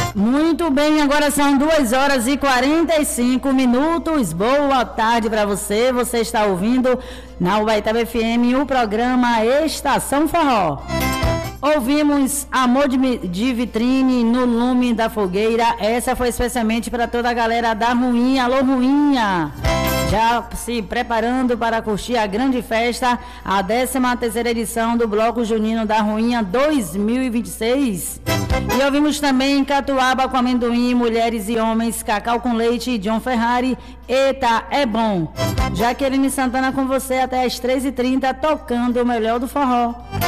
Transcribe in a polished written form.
Muito bem, agora são 2h45. Boa tarde para você. Você está ouvindo na Ubaitaba FM o programa Estação Forró. Ouvimos Amor de Vitrine no Lume da Fogueira. Essa foi especialmente para toda a galera da Ruinha. Alô, Ruinha! Já se preparando para curtir a grande festa, a 13ª edição do Bloco Junino da Ruinha 2026. E ouvimos também Catuaba com Amendoim, Mulheres e Homens, Cacau com Leite e John Ferrari. Eita, é bom! Jaqueline Santana com você até as 13h30, tocando o melhor do forró.